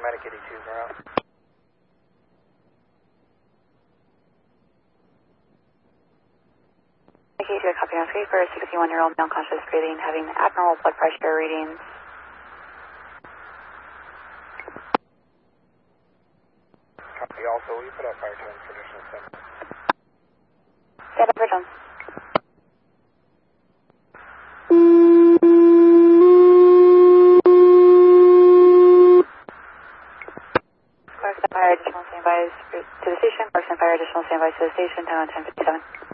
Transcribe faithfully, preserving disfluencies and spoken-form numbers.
Medic eighty-two, we're out. Medic eighty-two, copy on three for a sixty-one-year-old male conscious breathing, having abnormal blood pressure readings. Copy also, will you put out fire tone for additional seven? Set up for Jones. Clarkson Fire, additional standbys to the station. Clarkson Fire, additional standbys to the station, ten on ten fifty-seven.